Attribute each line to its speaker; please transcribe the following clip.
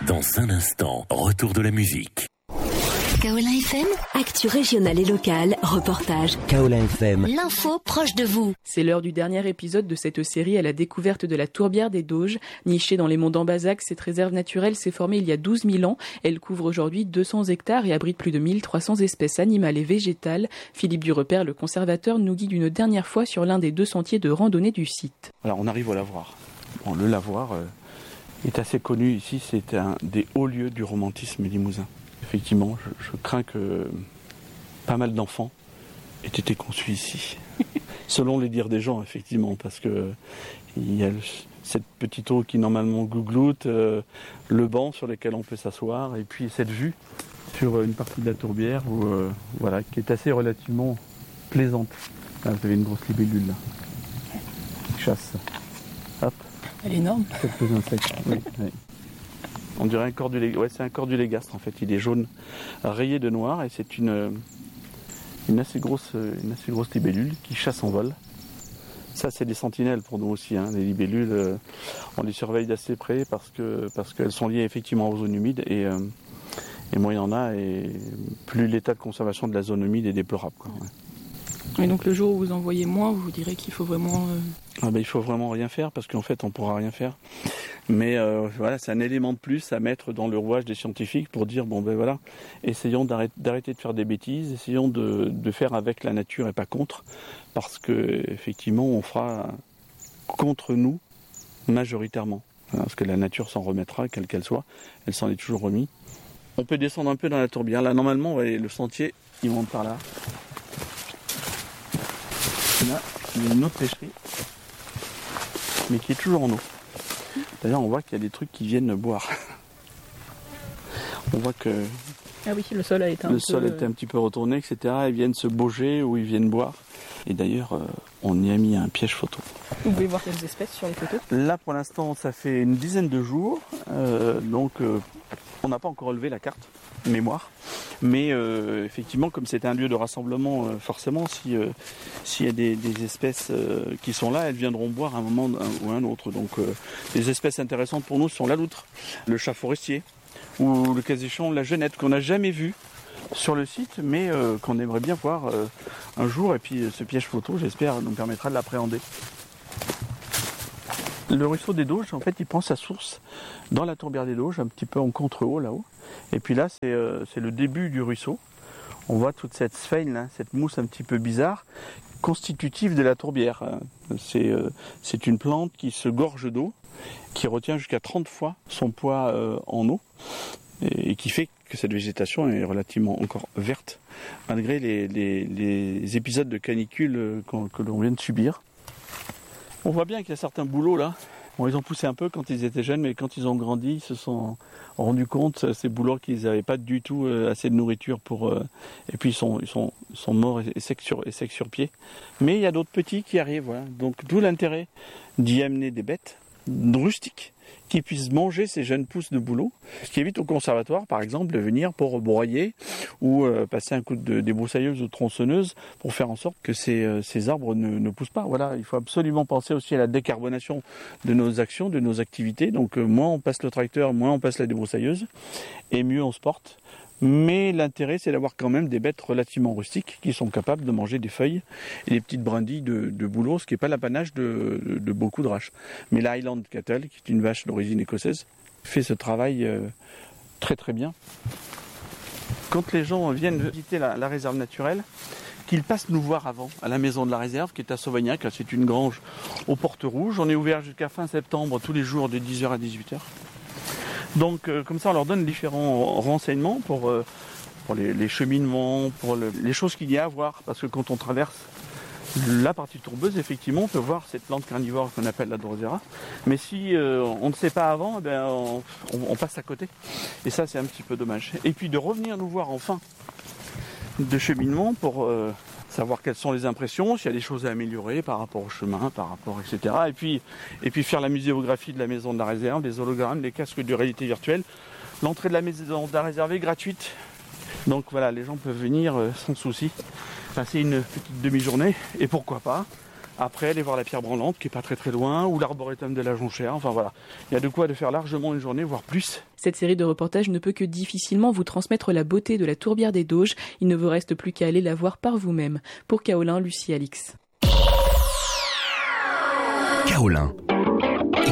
Speaker 1: Dans un instant, retour de la musique.
Speaker 2: Kaolin FM, actu régionale et locale, reportage.
Speaker 3: Kaolin FM,
Speaker 2: l'info proche de vous.
Speaker 4: C'est l'heure du dernier épisode de cette série à la découverte de la tourbière des Doges. Nichée dans les monts d'Ambazac, cette réserve naturelle s'est formée il y a 12 000 ans. Elle couvre aujourd'hui 200 hectares et abrite plus de 1300 espèces animales et végétales. Philippe Durepère, le conservateur, nous guide une dernière fois sur l'un des 2 sentiers de randonnée du site.
Speaker 5: Alors on arrive au lavoir. Bon, le lavoir est assez connu ici, c'est un des hauts lieux du romantisme limousin. Effectivement, je crains que pas mal d'enfants aient été conçus ici. Selon les dires des gens, effectivement, parce que il y a cette petite eau qui normalement gougloute, le banc sur lequel on peut s'asseoir, et puis cette vue sur une partie de la tourbière qui est assez relativement plaisante. Là, vous avez une grosse libellule là, qui chasse. Hop.
Speaker 4: Elle est énorme.
Speaker 5: Quelques insectes. Oui. On dirait un cordulégastre. Ouais, c'est un cordulégastre en fait. Il est jaune, rayé de noir, et c'est une assez grosse libellule qui chasse en vol. Ça, c'est des sentinelles pour nous aussi. Les libellules, on les surveille d'assez près parce qu'elles sont liées effectivement aux zones humides, et moins il y en a, et plus l'état de conservation de la zone humide est déplorable, quoi. Ouais.
Speaker 4: Et donc le jour où vous en voyez moins, vous direz qu'il faut vraiment...
Speaker 5: il faut vraiment rien faire, parce qu'en fait on pourra rien faire. Mais c'est un élément de plus à mettre dans le rouage des scientifiques pour dire essayons d'arrêter de faire des bêtises, essayons de faire avec la nature et pas contre, parce que effectivement on fera contre nous majoritairement, parce que la nature s'en remettra, quelle qu'elle soit, elle s'en est toujours remise. On peut descendre un peu dans la tourbière. Là normalement le sentier il monte par là. Là, il y a une autre pêcherie, mais qui est toujours en eau. D'ailleurs, on voit qu'il y a des trucs qui viennent boire. On voit que
Speaker 4: le sol a été
Speaker 5: un petit peu retourné, etc. Ils viennent se bauger ou ils viennent boire. Et d'ailleurs, on y a mis un piège photo.
Speaker 4: Vous pouvez voir quelles espèces sur les photos ?
Speaker 5: Là, pour l'instant, ça fait une dizaine de jours. On n'a pas encore relevé la carte mémoire. Mais effectivement, comme c'est un lieu de rassemblement, forcément, s'il y a des espèces qui sont là, elles viendront boire à un moment ou à un autre. Donc les espèces intéressantes pour nous sont la loutre, le chat forestier, ou le cas échéant la genette, qu'on n'a jamais vue sur le site, mais qu'on aimerait bien voir un jour. Et puis ce piège photo, j'espère, nous permettra de l'appréhender. Le ruisseau des Doges, en fait, il prend sa source dans la tourbière des Doges, un petit peu en contre-haut là-haut. Et puis là, c'est le début du ruisseau. On voit toute cette sphène, là, cette mousse un petit peu bizarre, constitutive de la tourbière. C'est une plante qui se gorge d'eau, qui retient jusqu'à 30 fois son poids en eau, et qui fait que cette végétation est relativement encore verte, malgré les épisodes de canicule que l'on vient de subir. On voit bien qu'il y a certains bouleaux là. Bon, ils ont poussé un peu quand ils étaient jeunes, mais quand ils ont grandi, ils se sont rendus compte, ces bouleaux, qu'ils n'avaient pas du tout assez de nourriture pour. Et puis ils sont morts et secs sur pied. Mais il y a d'autres petits qui arrivent, voilà. Donc d'où l'intérêt d'y amener des bêtes rustiques qui puissent manger ces jeunes pousses de bouleaux, ce qui évite au conservatoire, par exemple, de venir pour broyer ou passer un coup de débroussailleuse ou de tronçonneuse pour faire en sorte que ces arbres ne poussent pas. Voilà, il faut absolument penser aussi à la décarbonation de nos actions, de nos activités. Donc moins on passe le tracteur, moins on passe la débroussailleuse, et mieux on se porte. Mais l'intérêt, c'est d'avoir quand même des bêtes relativement rustiques qui sont capables de manger des feuilles et des petites brindilles de bouleau, ce qui n'est pas l'apanage de beaucoup de races. Mais la Highland Cattle, qui est une vache d'origine écossaise, fait ce travail très très bien. Quand les gens viennent visiter la réserve naturelle, qu'ils passent nous voir avant, à la maison de la réserve, qui est à Sauvagnac. C'est une grange aux portes rouges. On est ouvert jusqu'à fin septembre, tous les jours de 10h à 18h. Donc comme ça on leur donne différents renseignements pour les cheminements, pour les choses qu'il y a à voir, parce que quand on traverse la partie tourbeuse, effectivement on peut voir cette plante carnivore qu'on appelle la Drosera, mais si on ne sait pas avant, on passe à côté, et ça c'est un petit peu dommage. Et puis de revenir nous voir en fin de cheminement pour savoir quelles sont les impressions, s'il y a des choses à améliorer par rapport au chemin, etc. Et puis faire la muséographie de la maison de la réserve, les hologrammes, les casques de réalité virtuelle. L'entrée de la maison de la réserve est gratuite. Donc voilà, les gens peuvent venir sans souci, passer une petite demi-journée, et pourquoi pas Après, aller voir la pierre branlante qui est pas très très loin, ou l'arboretum de la Jonchère. Enfin voilà, il y a de quoi de faire largement une journée, voire plus.
Speaker 4: Cette série de reportages ne peut que difficilement vous transmettre la beauté de la tourbière des Doges. Il ne vous reste plus qu'à aller la voir par vous-même. Pour Kaolin, Lucie Alix.
Speaker 1: Kaolin,